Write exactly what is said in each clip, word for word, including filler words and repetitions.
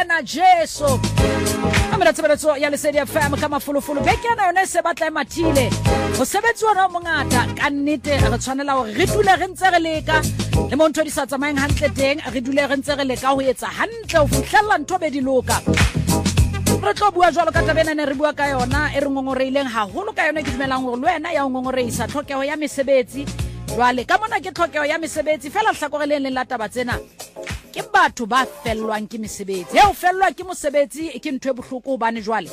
wena Jesu. Amara tsebeletso ya Lesedi F M ka mafulufulu bekena yone se batla emathile go sebetsi ona mongata ka nnete re tshwanela hore re dule re ntse re leka le mo ntho di sa tsamayeng hantle teng re dule re ntse re leka ho etsa hantle ho fihlella ntho be di loka. Re tlo bua jwalo ka tabena ne re bua ka yona e re ngongoreileng haholo ka yona ke dumelang hore le wena ya ngongoreisa tlhokeho ya mesebetsi jwale ka mona ke tlhokeho ya mesebetsi fela hlakore le leng la taba tsena ke batho ba fellwang ke mesebetsi e o fellwa ke mosebetsi ke ntho e bohloko bane jwale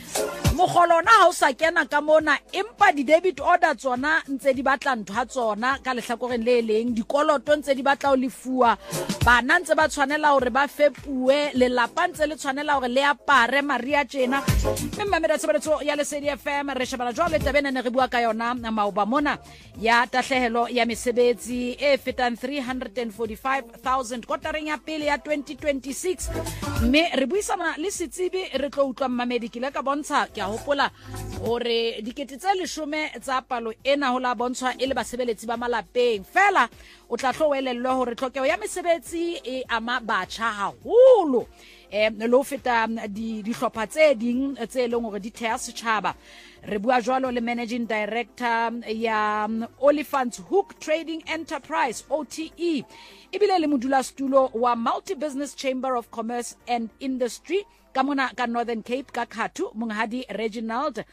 mogolo na ha o sa kena ka mona empa di debit order tsona ntse di batla ntho ha tsona ka lehlakoreng le leng dikoloto ntse di batla o lefuwa bana ntse ba tshwanela hore ba fepuwe le lapa ntse le tshwanela hore le apare maria tjena mme mera tsebeletso ya Lesedi F M re shebana jwale tabena ne re bua ka yona maoba mona ya tahlehelo ya mesebetsi e fetang three hundred forty-five thousand kotareng ya pele ya twenty twenty-six mme re buisana le setsibi re tlo utlwa mmamedi ke le ka bontsha ke hopola hore dikete tse leshome tsa palo ena ho la bontshwa e le basebeletsi ba malapeng fela o tla hlowelellwa hore tlhokeho ya mesebetsi e ama batjha haholo eh lo feta di dihlopha tse ding tse leng hore di thea setjhaba re bua jwalo le managing director ya Oliphant Hook Trading Enterprise O T E ibile le modulasetulo wa Multi Business Chamber of Commerce and Industry kamona ka Northern Cape ka Khathu monghadi Reginald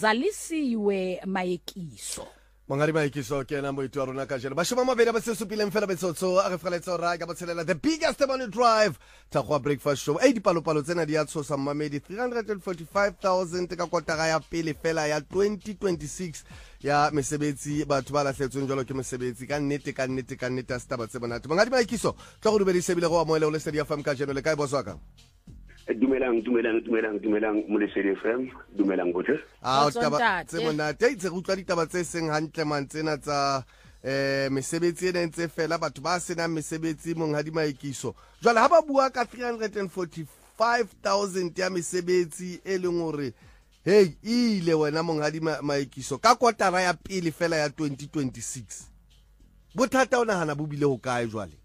Zalisiwe Maekiso Mongari Maekiso ke na moitwa wa rona ka jela ba shoma mabedi ba se supileng fela betsotso a re freletsa ra ka botshelela the biggest money drive ta go breakfast show e dipalopalo tsena di a tshosa mmamedi three hundred forty-five thousand ka kotara ya pele fela ya twenty twenty-six ya mesebetsi batho ba lahletsweng jalo ke mesebetsi ka nnete ka nnete ka nnete sta ba tsebanate Mongadi Maekiso tlo go dubedi sebile go amoela o le Lesedi F M ka jeno le kae boswaka dumelang dumelang dumelang dumelang mo Lesedi F M dumelang botse ah taba tse monate itse go utlwa ditaba tse seng hantle mantsena tsa eh mesebetsi ena ntse fela batho ba sena mesebetsi Mongadi Maekiso jwale ha ba bua ka three hundred forty-five thousand ya mesebetsi e leng hore hey ile wena Mongadi Maekiso ka kotara ya pele fela ya twenty twenty-six bothata ona hana bobile ho kae jwale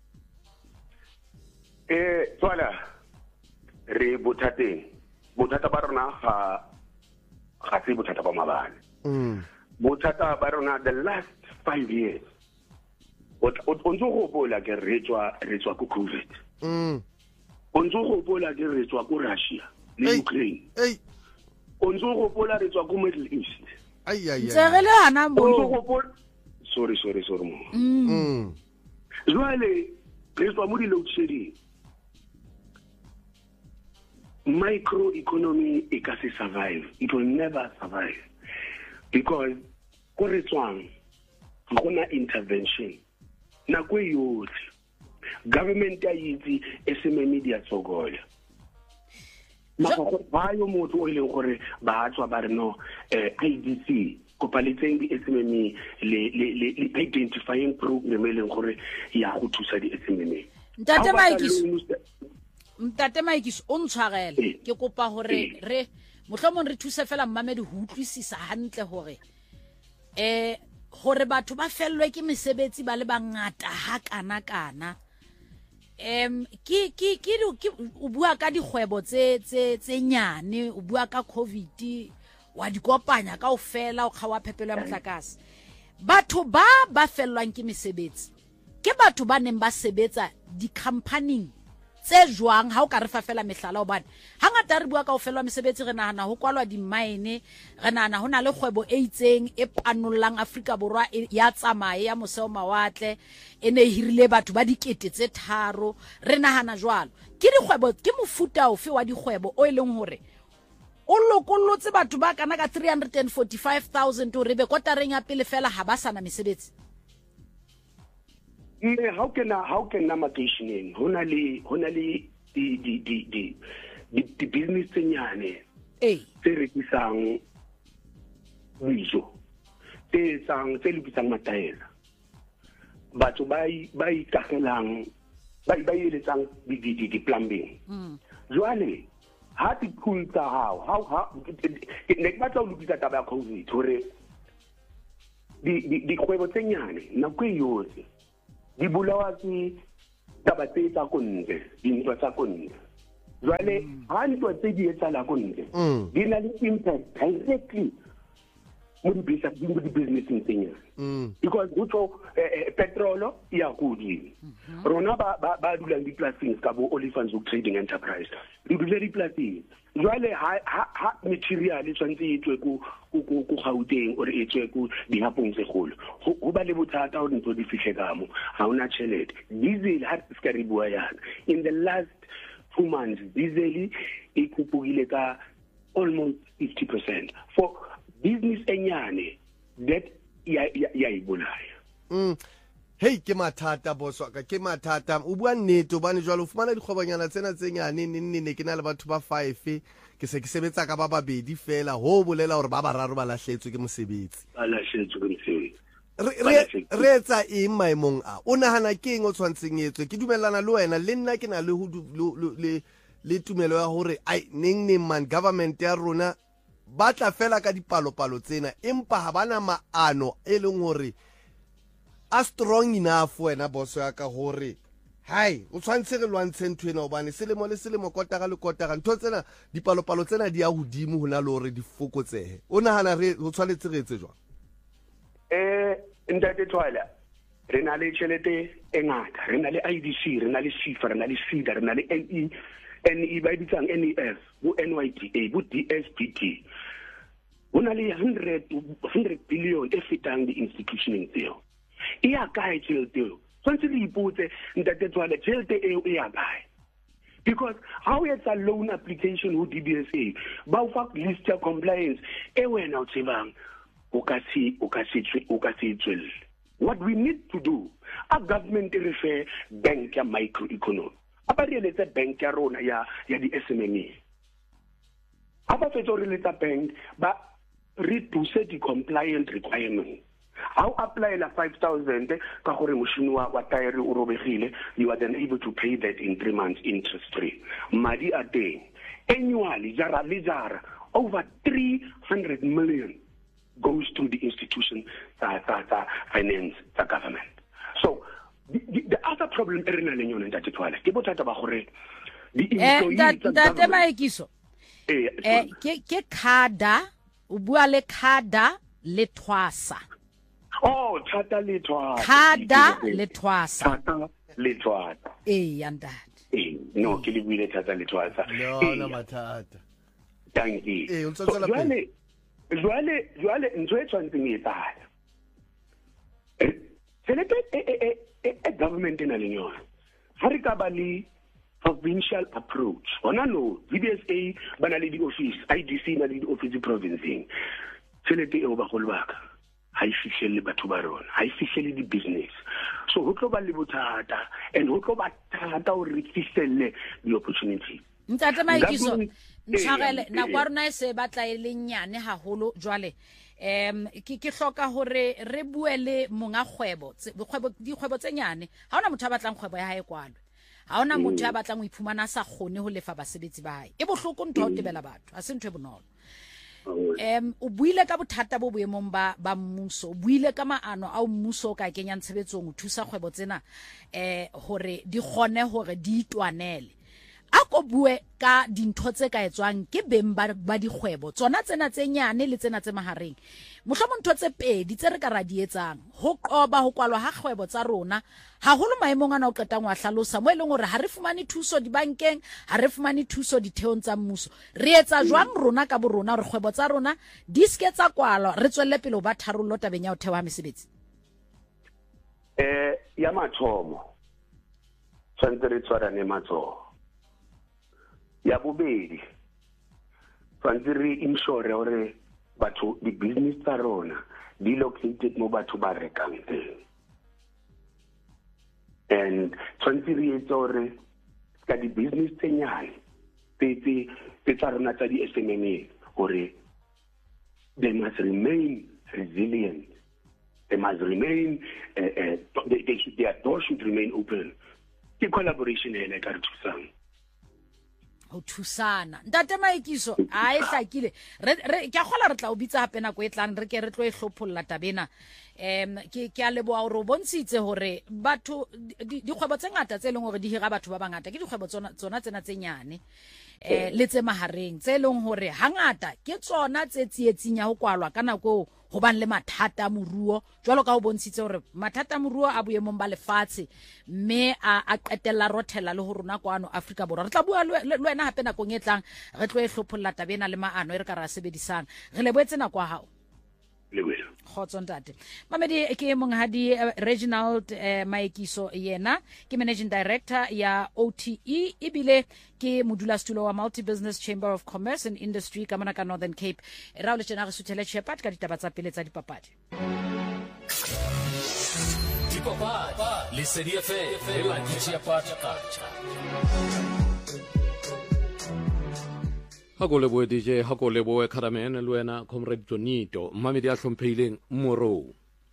eh tswala re bothateng bothata ba rona ga ga se bothata ba mabane mm bothata ba rona the last five years o ntse go bola ke re tswa re tswa ku COVID mm o ntse go bola ke re tswa ku Russia le Ukraine hey o ntse go bola re tswa ku Middle East ai ai ai tsegele hana o mo ntse go bola sorry sorry sorry mo mm jwale re tswa mo di load shedding microeconomy it can survive. It will never survive because koretswang gona intervention na kwe youth government ya yitsi eseme media tsogola maka ba yo motho o ile gore ba tswa ba re no eh, I D C kopaletseng di S M M E le le identifying program e leng gore ya go thusa di S M M E Ntate Maekiso Ntate Maekiso o ntshwarele ke kopa hore re mohlomong re thuse fela mmamedi ho utlwisisa hantle hore eh hore batho ba fellwe ke mesebetsi ba le bangata ha kana kana em ki ki ki o bua ka dikgwebo tse tse tse nyane o bua ka COVID wa di kopanya ka ofela o khawa phepelo ya motlakase batho ba ba fellwang ke mesebetsi ke batho ba neng ba sebetsa di company tse jwang ha o ka re fa fela mehlala obane hangata re bua ka ofelwa mesebetsi re nahana ho kwalwa di mine re nahana hona le kgwebo e itseng e panollang Afrika Borwa ya tsamaye ya moseo mawatle ene hirile batho ba dikete tse tharo re nahana jwalo ke dikgwebo ke mofuta ofe wa dikgwebo o ileng hore o lokollotse batho ba kana ka three hundred forty-five thousand o re be kotareng ya pele fela ha ba sana mesebetsi mme how can how can namakeisheneng hona le hona le di di di di di business tsenyane eh tse rekisang dijo tse tsang tse lokisang mataela batho ba ba ikagelang ba ba iletsang di di di plumbing mm jwale ha di kulta how how how ne ba tla lokisa taba ya COVID hore di di di kgwebo tsenyane na kwe yohle di bulawa ke taba tse tsa konne dintwa tsa konne jwale ha ntwa tse di etsala go ntle di na le impact directly mo di business mo di business tsenya because go petrol ya kudi rona ba ba dula di plasings ka bo Olifants Trading Enterprise di dula di plasings jwale ha ha material e tswantse e tswe ku ku ku Gauteng or e tswe ku di hapong tse golo go ba le bothata o ntse di fihle ka mo ha una chelete diesel ha ska re bua yana in the last two months diesel e kupugile ka almost fifty percent for business enyane that ya ya ibulaya mm hey ke mathata boss wa ka ke mathata o bua nnete o bane jwalo o fumana dikgobanyana tsena tse nyane nne ne ke na le batho ba five ke se ke sebetsa ka ba babedi fela ho bolela hore ba bararo ba lahletswe ke mosebetsi ba lahletswe ke mosebetsi re re etsa eng maemong a o nahana ke eng o tshwantseng etswe ke dumellana le wena le nna ke na le le le tumelo ya hore ai neng neng man government ya rona ba tla fela ka dipalopalo tsena empa ha bana maano e leng hore a strong enough wena boss ya ka hore hai o tshwantse re lwantshe nthwena obane selemo le selemo kotara le kotara ntho tsena dipalopalo tsena di ya hodimo hona le hore di fokotsehe o nahana re o tshwanetse re etse jwang eh ntate Thwala re na le tšhelete e ngata re na le I D C re na le SIFA re na le SIDA re na le N E N E ba bitsang N E F bo N Y D A bo D S P T una le one hundred billion e fetang di institutioneng tseo e ya kae tšhelete eo tshwantse le ipotse ntate Thwala tšhelete eo e ya kae because how it's a loan application ho D B S A ba o fa list ya compliance e wena o tsebang o ka se o ka se o ka se tswelle. What we need to do a government refer bank ya microeconomy apa re letsa bank ya rona ya ya di S M M E apa fetso re letsa bank ba reduce the compliant requirements how apply la five thousand ka gore moshini wa wa tire o robegile you are then able to pay that in three months interest free madi a teng annually jara le jara over three hundred million goes to the institution that that finance the government. So the, the, the other problem erena le nyone ntate Thwala ke bothata ba gore the employees that that maekiso eh ke ke khada o bua le khada le thwasa oh thata le thwasa khada le thwasa thata le thwasa eh yandati eh no ke le buile thata le thwasa no na mathata thank you eh o tsotsa la pele jwale jwale ntse e tshwantseng e tsaya selete e e e government ena le yona ha re ka ba le provincial approach ona no D B S A bana le di office I D C na le di office provinceng selete e o ba go lebaka ha e fihlelle batho ba rona ha e fihlelle di business so ho tlo ba le bothata and ho tlo ba thata o re fihlelle di opportunity ntate Maekiso ntshagele na kwa rona e se batla e le nyane haholo jwale em ke ke hloka hore re buele monga kgwebo kgwebo di kgwebo tse nyane ha ona motho a batlang kgwebo ya hae kwalo ha ona motho a batlang ho iphumana sa khone ho lefa basebetsi ba hae e bohloko ntho o tebela batho ha se ntwe bonolo em o buile ka bothata bo boemong ba ba mmuso o buile ka maano a mmuso ka kenya ntshebetsong o thusa kgwebo tsena eh hore di khone hore di itwanele a ko bue ka dintho tse ka etswang ke beng ba ba dikgwebo tsona tsena tse nyane le tsena tse mahareng mohlomong ntho tse pedi tse re ka ra di etsang ho qoba ho kwalwa ha kgwebo tsa rona ha holo maemong ana o qetang wa hlalosa mo eleng hore ha re fumane thuso dibankeng ha re fumane thuso ditheong tsa mmuso re etsa jwang rona ka bo rona re kgwebo tsa rona di ske tsa kwalwa re tswelle pele ba tharollo tabeng ya ho thewa mesebetsi eh ya mathomo tsantse re tswara ne matsoho ya bobedi tsantse re insure hore batho di business tsa rona di located mo batho ba rekang teng and tsantse re etsa hore ka di business tse nyane tse tse tsa rona tsa di S M M E hore they must remain resilient they must remain uh, uh, they, they should, their doors should remain open ke collaboration ena ka re thusang ho thusana ntate Maekiso a e hlakile re re ke a gola re tla o bitsa hape na go e tlang re ke re tlo e hlopholla tabena em ke ke a leboa gore o bontshitse hore batho dikgwebo tse ngata tse leng hore di hira batho ba bangata ke dikgwebo tsona tsona tsena tse nyane eh le tse mahareng tse leng hore hangata ke tsona tse tsietsing ya ho kwalwa kana go go ban le mathata a moruo jwalo ka ho bontshitse hore mathata a moruo a boemong ba lefatshe mme a a qetella rothela le ho rona kwano Afrika Borwa re tla bua le wena hape na kong e tlang re tlo e hlopholla tabena le maano e re ka ra sebedisang re leboetse na kwa hao le wena khotso ntate mamedi ke monghadi uh, Reginald uh, Maekiso yena ke managing director ya O T E ibile ke modulasetulo wa Multi Business Chamber of Commerce and Industry ka mona ka Northern Cape ra le tsena re suthele shepat ka ditaba tsa pele tsa dipapadi dipapadi le se di fe la ditshepatsa kacha Hako leboe D J, hako leboe Karamen, luena Comrade Jonito, mamedi a hlomphehileng moro.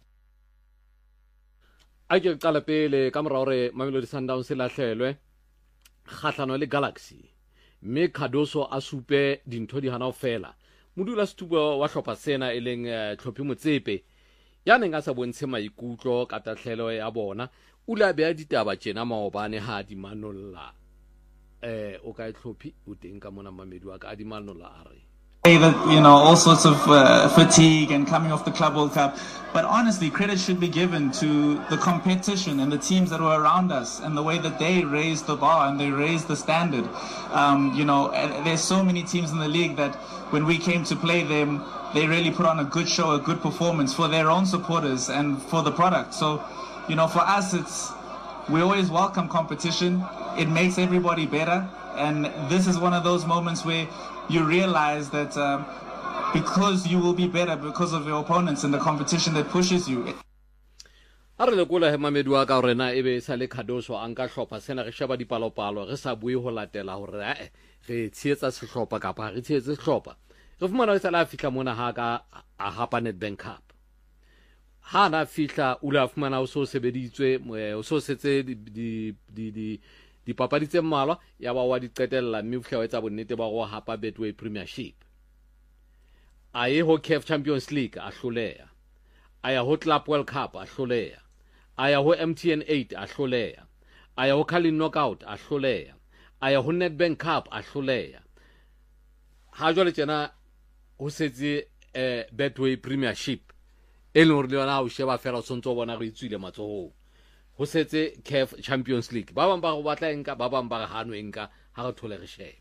A ke qala pele ka mora hore Mamelodi Sundowns se lahlelwe kgahlano le Galaxy. Mme Khadoso a supe dintho di hana fela. Modula setubo wa hlopha sena e leng Tlhophi Motsepe. Ya neng a sa bontshe maikutlo ka tahlelo ya bona, o la bea ditaba tjena maobane ha di manolla. Eh, okay, Tlhophi o teng ka mona mamedi wa ka a di manolla a re. That, you know, all sorts of uh, fatigue and coming off the Club World Cup. But honestly, credit should be given to the competition and the teams that were around us and the way that they raised the bar and they raised the standard. Um, you know, there's so many teams in the league that when we came to play them, they really put on a good show, a good performance for their own supporters and for the product. So, you know, for us, it's we always welcome competition. It makes everybody better. And this is one of those moments where you realize that uh, because you will be better because of your opponents and the competition that pushes you. A re lekola he mamedi wa ka rena ebe sa le Khadoso a nka hlopha sena re sheba dipalopalo re sa bue ho latela hore eh re tshetsa sehlopha kapa re tsetse sehlopha re fumana ho tsala fihla mona ha ka a hapa Nedbank Cup ha na fihla o la fumana o so sebeditswe o so setse di di di dipapadi tse mmalwa ya ba wa di qetella mme fihla etsa bonnete ba go hapa Betway Premiership a ye ho C A F Champions League a hloleha a ya ho Club World Cup a hloleha a ya ho M T N eight a hloleha a ya ho Carling Knockout a hloleha a ya ho Nedbank Cup a hloleha ha jwale tjena ho setse eh, Betway Premiership e leng hore le yona o sheba fela o sontso bona go itswile matsoho ho setse C A F Champions League ba bang ba go batla enka ba bang ba ga hano enka ha go thole re shebe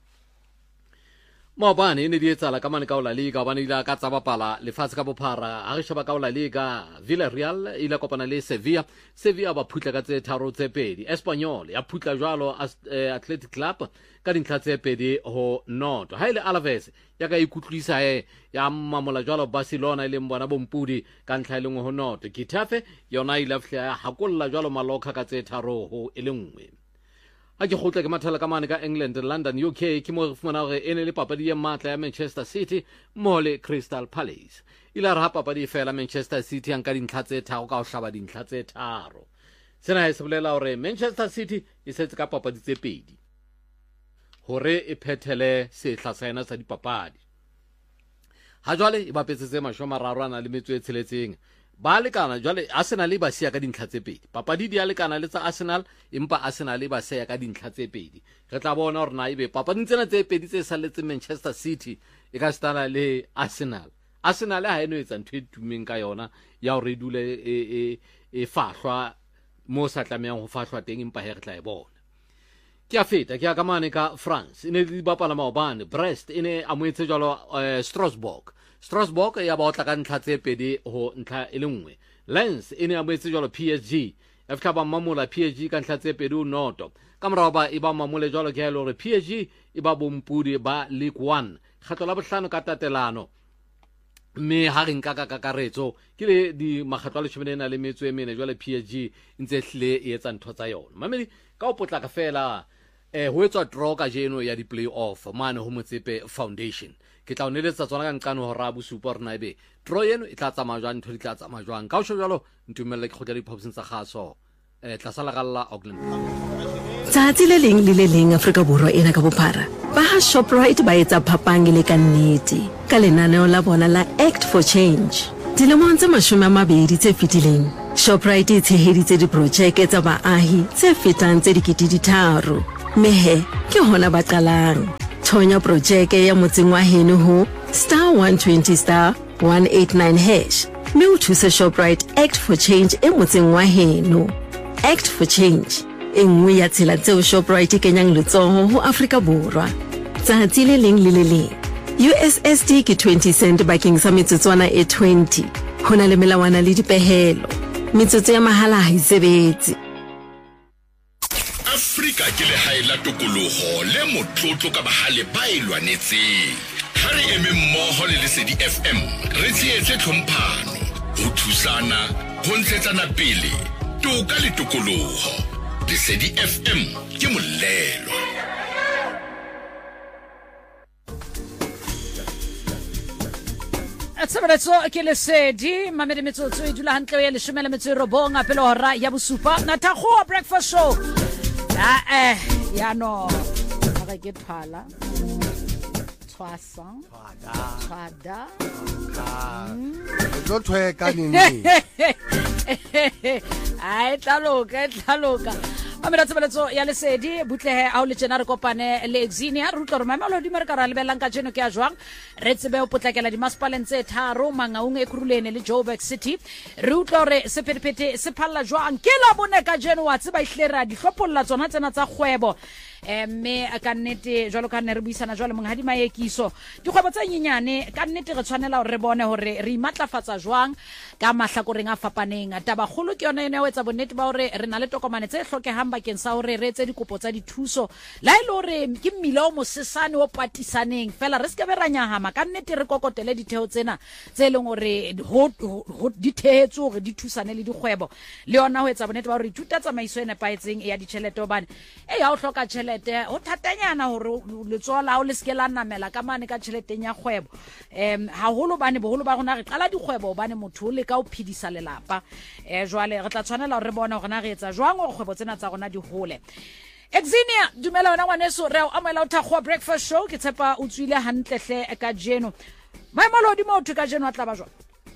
maobane ene di etsala ka mane ka La Liga ba ne ila ka tsa bapala lefatshe ka bophara ha re sheba ka La Liga Villarreal ila kopana le Sevilla Sevilla ba phutla ka tse tharo tse pedi Espanyol ya phutla jwalo eh, Athletic Club ka dintlha tse pedi ho Noto ha ile Alaves ya ka ikutlwisa e ya mamola jwalo Barcelona ile mbona bompudi ka ntlha ile ho Noto Getafe yona ile fhla ya hakolla jwalo Mallorca ka tse tharo ho ile nngwe ha ke khotla ke mathala ka mane ka England London U K ke mo fumana hore ene le papadi ya matla ya Manchester City mo le Crystal Palace ila ra papadi fela Manchester City an ka dintlha tse tharo ka ho hlaba dintlha tse tharo sena e se bolela hore Manchester City e setse ka papadi tse pedi hore e phethele sehla sa yena sa dipapadi ha jwale e bapetsetse mashoma rarwana le metso e tsheletseng ba lekana jwale Arsenal ba sia ka dintlha tse pedi papadi di a lekana le tsa Arsenal empa Arsenal ba sia ka dintlha tse pedi re tla bona hore na ibe papadi tsena tse pedi tse saletse Manchester City e ka stana le Arsenal Arsenal ha eno etsa ntho e tumeng ka yona ya hore dule e e e fahlwa mo sa tlamehang ho fahlwa teng empa he re tla e bona ke a feta ke a ka mane ka France ene di bapala maobane Brest ene amoetse jwalo uh, Strasbourg Strasbourg ya ba otla ka ntlha tse pedi ho ntlha e le nngwe Lens ene amoetse jwalo P S G F K ba mamola P S G ka ntlha tse pedi o Noto ka morao ba e ba mamole jwalo ke ha ile hore P S G e ba bompudi ba League one kgatlo la bohlano ka tatelano mme ha re nka ka kakaretso ke le di makgatlo a le tshebene na le metso e mene jwale P S G ntse hle e etsa ntho tsa yona mamedi ka o potla ka fela eh ho etswa draw ka jeno ya di play-off mane ho Motsepe Foundation ke tla o neletsa tsona ka nqano ho ra bosupa rena ebe draw eno e tla tsamaya jwang ntho di tla tsamaya jwang ka o shwa jalo ntumelle ke khotla di phophseng tsa khaso eh tla sala galla Auckland Tsatsi le leng le le leng Afrika Borwa ena ka bophara. Ba ha Shoprite ba etsa phapang le ka nnete ka lenaneo la bona la Act for Change. Dilemong tse mashome a mabedi tse fetileng, Shoprite e tsheheditse diprojeke tsa baahi tse fetang tse dikete di tharo. Mehe ke hona ba qalang. Thonya projeke ya motseng wa heno ho star one twenty star one eighty-nine hash. Me o thuse Shoprite Act for Change e motseng wa heno. Act for Change e nngwe ya tsela tseo Shoprite e kenyang letsoho ho Afrika Borwa. Tsatsi le leng le le leng. U S S D ke twenty cent bakeng sa metsotswana e twenty. Hona le melawana le dipehelo. Metsotso ya mahala ha isebetse. Afrika ke le haela tokoloho le motlotlo ka bahale ba ilwanetseng. Ha re eme mmoho le Lesedi F M, re tsietse tlhomphano, ho thusana, ho ntshetsana pele, toka le tokoloho. Lesedi F M ke molelo. Atsabaletso ke Lesedi mamedi metsotso e dula hantle ya leshome le metso e robong a pele hora ya bosupa na Thakgoa breakfast show. Ah eh ya no ga ke phala twasa twada Go thwe ka nini. Ai tlaloka tlaloka Amela tsebeletso ya Lesedi butlehe a o le tsena re kopane le Exinia re utlwa re mamelo di mereka ra lebelang ka jeno ke a jwang re tsebe o potlakela di masipaleng tse tharo Mangaung e Khurulene le Joburg City re utlwa re sephethephethe se phalla jwang ke la bone ka jeno wa tseba ihlera di hlopholla tsona tsena tsa kgwebo mme ka nnete jwalo ka nne re buisana jwale mong hadi maekiso dikgwebo tsa nyenyane ka nnete re tshwanela re bone hore re imatlafatsa jwang ka mahlakoreng a fapaneng taba kholo ke yona ene o etsa bonnete ba hore re na le tokomane tse hlokehang bakeng sa hore re etse dikopo tsa dithuso la ile hore ke mmila o mosesane o patisaneng fela re se ke beranyahama ka nnete re kokotele ditheo tsena tse leng hore dithehetso hore di thusane le dikgwebo le yona ho etsa bonnete ba hore ithuta tsamaiso ene paetseng ya ditšhelete obane e ya o hloka tšhelete o thatanyana hore letsola o le se ke la namela ka mane ka tšheleteng ya kgwebo em haholo bane boholo ba rona re qala dikgwebo bane motho o le ka o phidisa lelapa eh jwale re tla tshwanela re bona hore na re etsa jwang go kgwebo tsena tsa rona di hole. Exinia dumela wena ngwaneso re o amela o Thakgoa breakfast show ke tshepa o tswile hantlehle ka jeno maemalo di mo ka jeno a tla ba jwa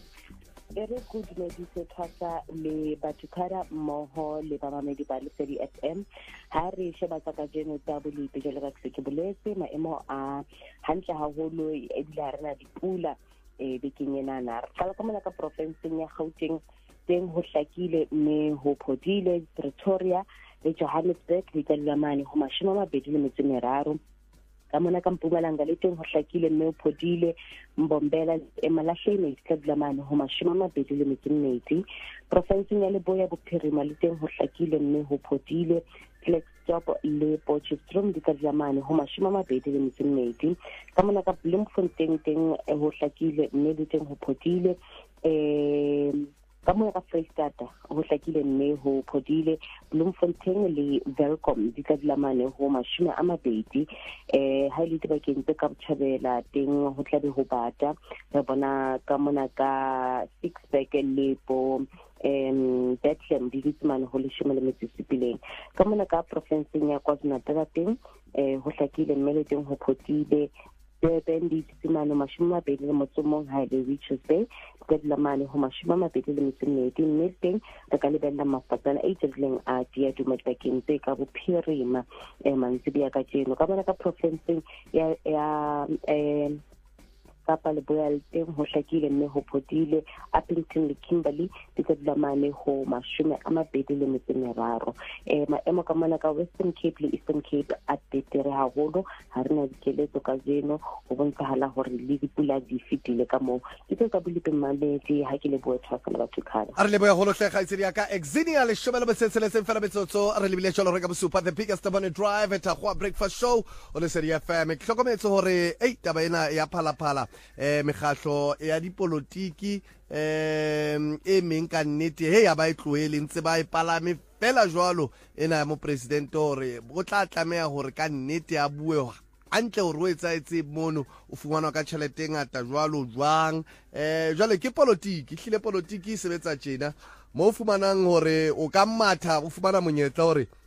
Ere good lady se thasa le batukara moho le bamamedi ba Lesedi F M ha re sheba tsa ka jeno tsa bolipi jalo ka se ke boletse maemo a hantle haholo e dila rena dipula e bekenyena na re qala ka mona ka provinceng ya Gauteng teng ho hlakile mme ho phodile Pretoria le Johannesburg le Talamane ho mashome a mabedi le metso e meraro ka mona ka Mpumalanga le teng ho hlakile mme ho phodile Mbombela e Malahleni ka Talamane ho mashome a mabedi le metso e mmedi provinceng ya Leboya Bophirima le teng ho hlakile mme ho phodile Klerksdorp le Potchefstroom di ka Talamane ho mashome a mabedi le metso e mmedi ka mona ka Bloemfontein teng ho hlakile mme le teng ho phodile eh ka mona ka Freystata ho hlakile mme ho phodile Bloemfontein le Welkom di ka Talamane ho mashome a mabedi eh ha ile dibakeng tse ka Botjhabela teng ho tlabe ho bata re bona ka mona ka Sixpack le po em Bethlehem di ditmane ho leshome le metso e supileng ka mona ka provinceng ya KwaZulu-Natal teng eh ho hlakile mme le teng ho phodile Durban di ditmane mashome a mabedi le motso mong ha ile Richards Bay ka Talamane ho mashome a mabedi le metso e mmedi mme teng re ka lebella mafatsana a itseleng a dia dumatlakeng tse ka Bophirima e mantsibi ya ka jeno ka bona ka provinceng ya ya eh Kapa Leboya le teng ho hlakile mme ho phodile Appington le Kimberley di ka Talamane ho mashome a mabedi le metso e meraro eh maemo ka mona ka Western Cape le Eastern Cape a betere haholo ha rena dikeletso ka jeno ho bontshahala hore le dipula di fitile ka moo ke tsa bolipi mamedi ha ke le boe thasa le batho kana a re le boya holo hle gaitsedi ya ka Exinia le shobela betsetsele se fela betsotso a re le bile jalo re ka bosupa the biggest one drive at Thakgoa breakfast show o le Lesedi F M ke hlokometse hore ei taba ena ya phala phala eh megahlo ya dipolotiki eh e meng ka nnete he ya ba e tloele ntse ba e palame fela jwalo ena ya mo president hore bo tla tlameha hore ka nnete ya bue antle hore o etsaetse mono o fumanwa ka tšhelete ngata jwalo jwang eh jwale ke politiki hlile politiki e sebetsa tjena mo fumanang hore o ka matha o fumana monyetla hore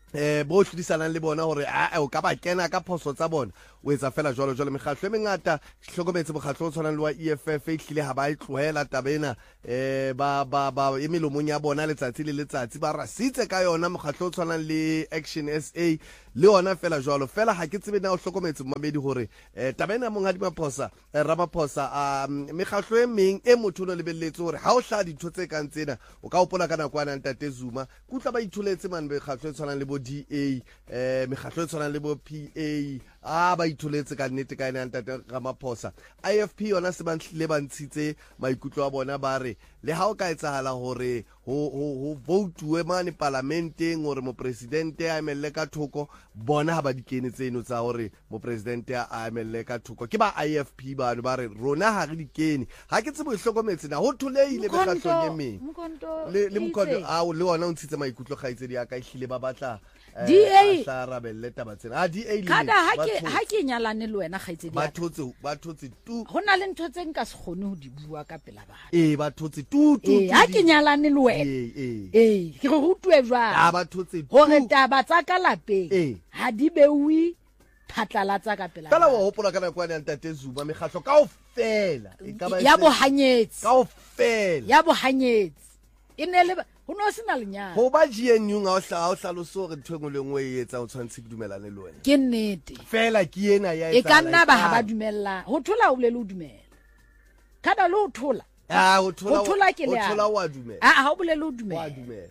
eh bo hlodisanang le bona hore a o ka ba kena ka phoso tsa bona o etsa fela jwalo jwalo mekgatlo e mengata hlokometse mokgatlo o tshwanang le wa E F F e hlile ha ba e tlohela tabena eh ba ba ba e melomong ya bona letsatsi le letsatsi ba rasitse ka yona mokgatlo o tshwanang le Action S A le ona fela jwalo fela ha ke tsebe na o hlokometse mmamedi hore eh tabena monga di maphosa Ramaphosa a mekgatlo e meng e motho o le beletse hore ha o hla ditho tse kang tsena o ka opola kana kwa nang Tate Zuma kutla ba ithuletse man be kgatlo e tshwanang le bo D A eh mekgatlo e tshwanang le bo P A a ba ithuletse ka nnete ka ena Tate Ramaphosa I F P yona se ba hlile ba ntshitse maikutlo a bona ba re le ha o ka etsahala hore ho ho vote mane parlamenteng hore mo president a emelle ka thoko bona ha ba dikene tseno tsa hore mo president a emelle ka thoko ke ba I F P ba ba re rona ha re dikene ha ke tsebo hlokometse na ho thuleile be kgahlong e meng le le mkondo a le ona o ntshitse maikutlo kgaitse di aka ihlile ba batla D A sa rabelle taba tsena a D A le kada ha ke ha ke nyalane le wena kgaitse di ba thotse ba thotse tu hona le ntho tse nka se khone ho di bua ka pela ba eh ba thotse tu tu eh ha ke nyalane le wena eh eh ke re rutwe jwa a ba thotse tu hore taba tsa ka lapeng eh ha di bewi phatlalatsa ka pela fela wa hopola kana kwa ne Tate Zuma mekgatlo kaofela e ka ba ya bohanyetsi kaofela ya bohanyetsi e ne le ho no sena lenyana ho ba G N U nga o hla o hlaloso re thwengo le ngwe e etsa o tshwantse ke dumelane le wena ke nnete fela ke ena ya e ka nna ba ha ba dumella ho thola o le le o dumela kada le o thola ah o thola o thola ke le o thola wa dumela ah ha o bolele o dumela wa dumela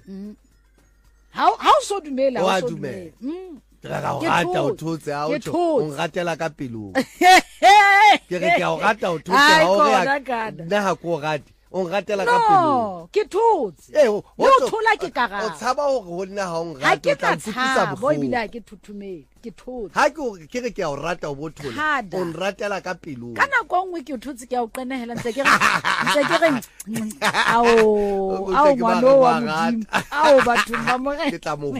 ha ha o so dumela wa o so dumela mm ra o rata o thotse ha o tho o ngatela ka pelong ke re ke a o rata o thotse ha o re nna ha ko rate o ngatela ka pelong no ke thotse eh o thola ke ka ga o tshaba hore ho nna ha o ha nrata ke o tla ka ntshutisa tshaba bo bohloko bila ke thuthumele ke thotse ha ke o- ke re ke a o rata o bo thola Thada. o nratela ka pelong kana go ngwe ke thotse ke a o qenehela ntse ke re ntse ke re ao O ao ntse ke ba ngwano re wa ba modimo rata. ao batho ba mo ke tla mo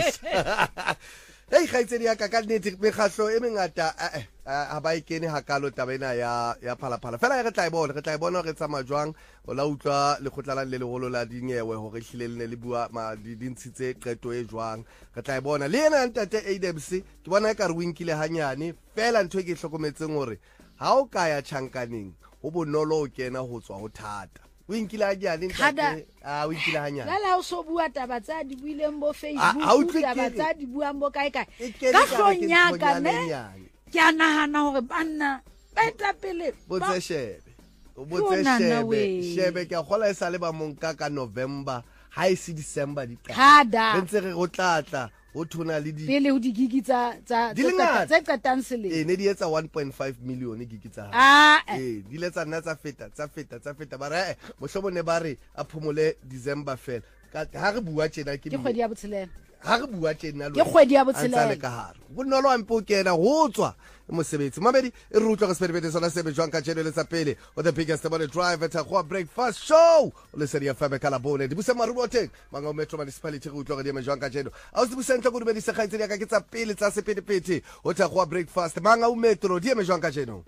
hobosa hey kgaitsedi ya ka ka nnete mekgatlo e mengata eh, eh, ha ba ikene hakalo tabena ya ya phalaphala fela re tla e bona re tla e bona re tsamaya jwang o la utlwa lekgotla la le legolo la dinyewe hore hlile le ne le bua ma di dintshitse qeto e jwang re tla e bona le ena Ntate Adams ke bona e ka re winkile hanyane fela ntho e ke hlokometseng hore ha o ka ya tjhankaneng ho bonolo o kena ho tswa ho thata o inkile hanyane Thada. Ntate ah o inkile hanyane la la o so bua taba tsa di buileng bo Ah, ha o Facebook utlwe taba ke- tsa di buang bo kae kae E kene ka ka re ke hlonyaka nthonyana ne e nyane. ke a nahana hore banna ba eta pele ba- botse shebe o Ke botse onana shebe we. shebe ke a gola e sale ba monka ka November ha e se December di qala Thada. re ntse re go tlatla ho thona le di pele ho digigi tsa tsa Di le tse qeta- ngata. tse qetang eh selemo ne di etsa one point five million gigi tsa hao. ah eh. eh di letsa nna tsa feta tsa feta tsa feta ba re mohlobo ne ba re a phomole December fela ka ha re bua tjena ke ke kgwedi ya botshelela ha re bua tjena Ke kgwedi ya botshelela. a ntse a le ka hare bonolo a mpo kena ho tswa mosebetsi mabedi e re utlwa ka sepedibete sona sebe jwang ka tjene le tsa pele o the biggest money drive at a breakfast show o le seria fa ka la bone di buse marumo teng manga o metro municipality re utlwa ka di me jwang ka tjeno a o se busentla go dumedisa kgaitse ya ka ke tsa pele tsa sepedipete o tla go breakfast manga o metro di me jwang ka tjeno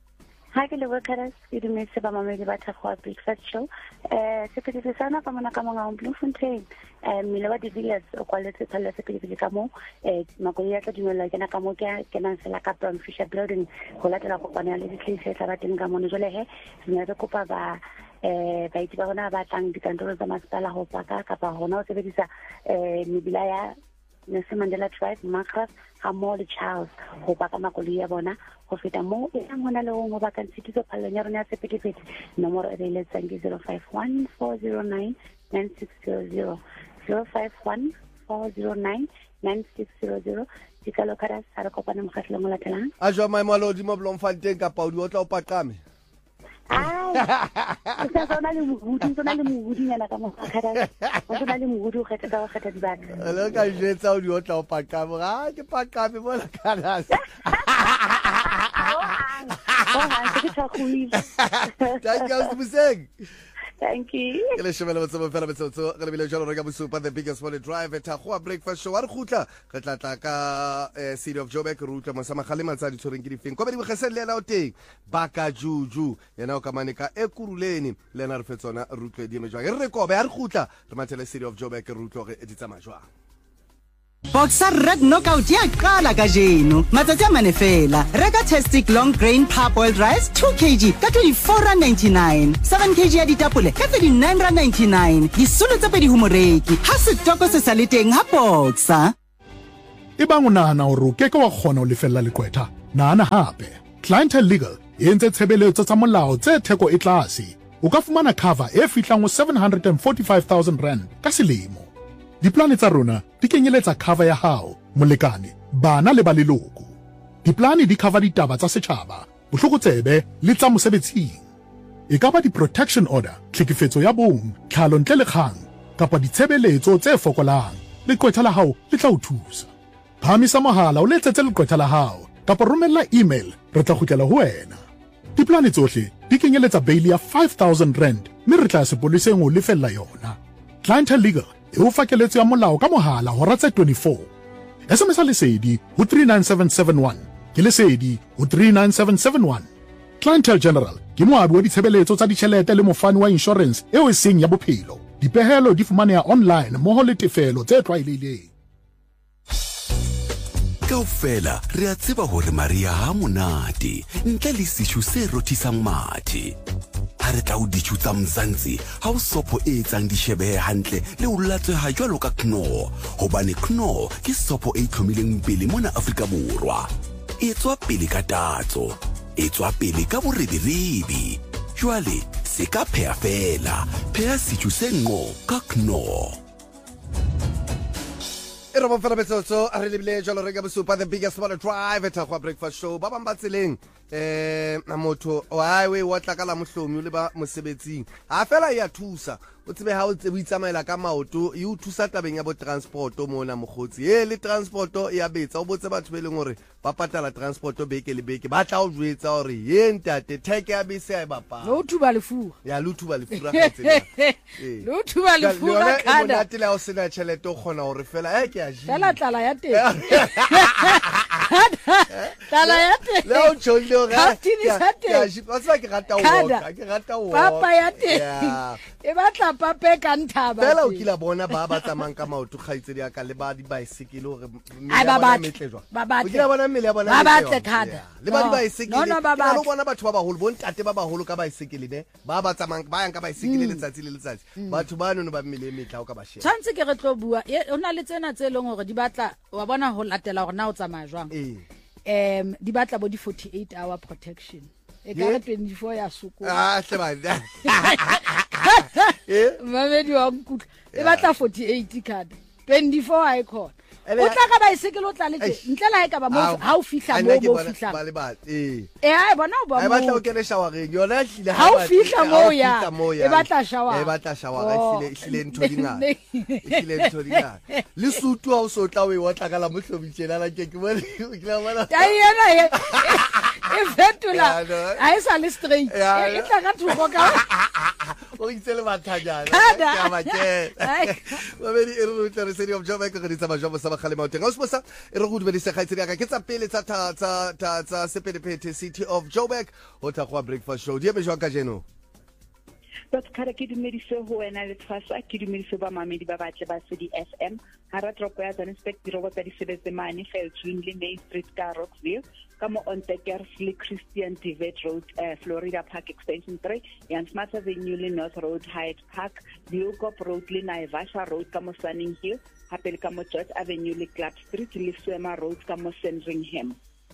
Hi, ke lebo karas ke dumetse ba mamedi ba Thakgwa breakfast show eh sepedise sana ka mona ka monga o Bloemfontein eh mmele wa di-villas o kwaletse phalla sepedile ka mo eh makoloi ya tla dumela kena ka mo ke kena sela ka Brown Fisher building go latela go bona le ditlhise tla ba teng ka mona jole he re re kopa ba eh ba itse ba bona ba tlang dikantoro tsa masepala go paka kapa hona o sebedisa eh mebila ya Nelson Mandela Drive Makras ga mo le Charles go baka makoloi ya bona go feta mo e ang hona le go ba ka ntshitso phallong ya rona ya sepedipedi nomoro e re letsang ke zero five one four zero nine nine six zero zero zero five one four zero nine nine six zero zero di ka lokara sa re kopana mo khatlong la telang a jwa mai malodi mo Bloemfontein ka pa o di otla o paqame ai sa sona le mohudi sona le mohudi yana ka mo khara sona le mohudi o kgetha ka kgetha di batho le ka jetsa o di otla o paqame ga ke paqame mo la kana oh ha ke tsa khuile thank you Buseng thank you ke le shebele botse mo fela betsotso re lebile jalo re ka bosupa the biggest morning drive at Thakgwa breakfast show a re khutla re tla tla ka eh, city of Joburg re utlwa masama khalema tsa di tshoreng ke difeng ko be di bogese le la o teng baka juju yena o ka mane ka e kuruleni le na re fetsona re utlwe di me jwa re re kobe a re khutla re mathele city of Joburg re utlwa re editsa majwa Boxer Red Knockout ya qala kajeno. Matsatsi a mane fela. Reka Tastic Long Grain Parboiled Rice two kilograms ka twenty-four rand ninety-nine. seven kilograms ya ditapole ka thirty-nine rand ninety-nine. Disolo tse pedi ho moreki. Ha setoko se sa le teng ha Boxer. Ebang o nahana hore o keke wa kgona ho lefella lekwetha, nahana hape. Clientele Legal e entse tshebeletso tsa molao tse theko e tlase. O ka fumana cover e fihlang ho seven hundred forty-five thousand rand ka selemo. Diplane tsa rona di kenyeletsa cover ya hao, molekane, bana le ba leloko. Diplane di cover ditaba tsa setjhaba, bohlokotsebe le tsa mosebetsing. E ka ba di-protection order, tlhekefetso ya bong, tlhalo ntle le kgang, kapa ditshebeletso tse fokolang. Leqwetha la hao le tla o thusa. Phamisa mohala o letsetse leqwetha la hao, kapa romella email, re tla kgutlela ho wena. Diplane tsohle di kenyeletsa bail ya five thousand rand, mme re tla sepoleseng o lefella yona. Clientele Legal e o fakeletso ya molao ka mohala hora tse twenty-four. S M S lesedi ho three nine seven seven one. Ke lesedi ho three nine seven seven one. Clientele General ke moabi wa ditshebeletso tsa ditjhelete le mofani wa insurance eo e seng ya bophelo. Dipehelo di fumaneha online mmoho le tefelo tse tlwaelehileng. Kaofela re a tseba hore Maria ha monate ntle le sishu se rothisang mathe. Ha re tla o ditjutsa Mzansi ha o sopo e etsang dishebe hantle le o latsweha jwalo ka Knorr, hobane Knorr ke sopo e tlhomileng pele mona Afrika Borwa. E tswa pele ka tatso, e tswa pele ka boreberebi. Jwale se ka phea fela, phea sishu se ngo ka Knorr. E re bofela betsotso a re lebile jalo re ka bosupa the biggest one drive at Takwa Breakfast Show. Ba bang ba tseleng eh na motho o highway wa tla ka la mohlomi le ba mosebetsing a fela ya thusa o tsebe ha o tse buitsamaela ka maoto e o thusa tabeng ya bo transport mona mogotsi e le transport ya betsa o botse batho be leng hore ba patala transport beke le beke ba tla o jwetsa hore ye ntate take ya bese ya bapa lo thuba lefu ya lo thuba lefu ra gatsela eh lo thuba lefu ka kada mo natile o sena tšhelete o khona hore fela e ke a ji fela tlala ya teng tlala ya teng le o tshole ga ya ji ba sa ke rata o ka ke rata o papa ya teng e batla pape ka ntaba fela o kila bona ba ba tsamang ka maoto kgaitse di aka le ba di bicycle hore ai ba ba ba ba o kila bona mmele ya bona ba ba tle kada le ba di bicycle no ba ba bona batho ba baholo bo ntate ba baholo ka bicycle ne ba ba tsamang ba yang ka bicycle le tsatsi le letsatsi batho ba no ba mmele e metla o ka ba share tshantse ke re tlo bua o na le tsena tse leng hore di batla wa bona ho latela hore na o tsamaya jwang em di batla bo di forty-eight hour protection e ka twenty-four ya suku ah hle ba eh mamedi wa nkutla e batla forty-eight card twenty-four ha e khona o tla ka bicycle o tla le ntle la e ka ba mo ha o fihla mo mo fihla ba le ba eh eh ai bona o ba mo ai batla o kene showereng yona hlile ha o fihla mo ya e batla shower e batla shower hlile hlile ntho dinga hlile ntho dinga le sutu ha o so tla o e watla ka la mohlobitshela la ke ke bona ke la bona ai yena e e fetula ai sa le straight e tla ka thubo ka o itsele bathajana ya ba ke ba be di re re seri of job ka re tsa ba job sa ba khale maoteng o sposa e re go dubedisa khaitsedi ka ke tsa pele tsa tsa tsa tsa sepedepete City of Joburg ho Takwa Breakfast Show di be jwa ka jeno But kare ke dumedise ho wena le tshwasa ke dumedise ba mamedi ba batle ba C D F M hara tropo ya Johannesburg di robota di sebetse mane Feltrin le Main Street ka Rockville kamo on Tekersly Christian Divet Road uh, Florida Park Extension three yan Smart Avenue le North Road Hyde Park Leokop Road le Naivasha Road kamo Sunning Hill hape le kamo George Avenue le Club Street le Swema Road kamo Sandringham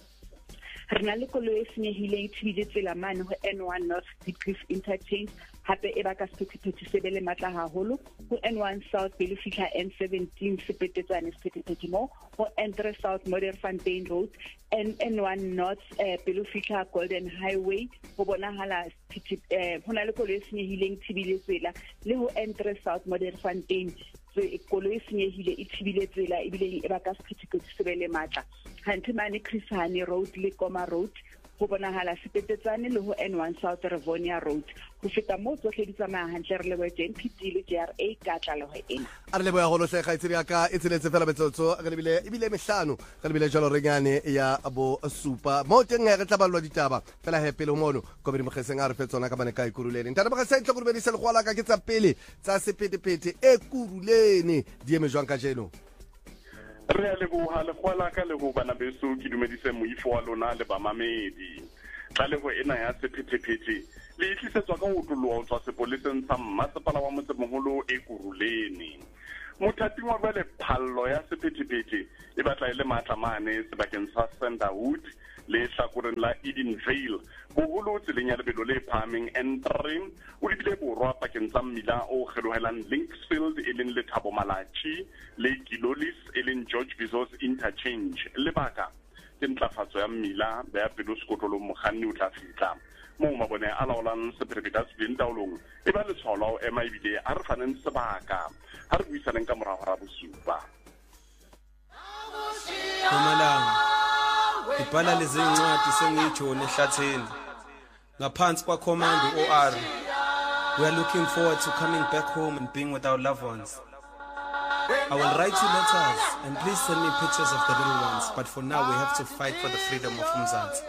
re na le koloi e senyehileng e thibile tsela mane ho N one North Diepkloof Interchange hape e baka sephethephethe se be le matla haholo ho N one South pele fihla N seventeen sepetetsane sephethephethe mo ho N three South Modderfontein Road and N one North uh, pele fihla Golden Highway ho bonahala eh ho na le koloi e senyehileng thibile tsela le ho N three South Modderfontein koloi e senyehile e thibile tsela ebile e baka sephethephethe se be le matla hanthe mane Chris Hani Road le Koma Road ho bonahala sepetetsane le ho N one South Rivonia Road ho feta mo tsohle di tsamaya hantle re le wa N P D le J R A ka tla le ho ena a re le boya holo hle khaitsedi ka e tseletse fela betsotso re lebile ebile mehlano re lebile jalo renyane ya abo super mo teng re tla balwa ditaba fela he pele mono go be di mogetseng a re fetsona ka bane ka ikurulene ntana ba ga sentlo go be di se le gwala ka ke tsa pele tsa sepetepete e kurulene di eme jwang ka jeno re a leboha lekgola ka le go bana beso ke dumedise moifo wa lona le bamamedi tlalego ena ya sephetephete le itlisetswa ka go tloloa tswa sepoleseng sa mmasepala wa motsemoholo e Kuruleni. Mothating wa bale phallo ya sephetephete e batla ile matla mane sebakeng sa Sanderwood le hlakoreng la Edenvale boholo tseleng ya lebelo le phaming N three o lebile borwa pakeng tsa mmila o kgelohelang Linksfield e leng Lethabo Malachi le Kilolis e leng George Bizos interchange lebaka ke ntlafatso ya mmila ba ya pelo sekotlolo moghanni o tla fitla mo mabone a laolang sephetephete se di ntaolong e ba le tsholo e maibile a re faneng sebaka ha re buisaneng ka morago ra bosupa Mpumalanga ibhala lezi ncwadi sengijone ehlatheni ngaphansi kwa command O R. We are looking forward to coming back home and being with our loved ones. I will write you letters and please send me pictures of the little ones, but for now we have to fight for the freedom of Mzansi.